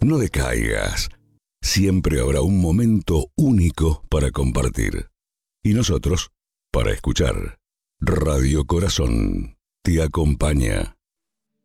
No decaigas. Siempre habrá un momento único para compartir. Y nosotros, para escuchar. Radio Corazón te acompaña.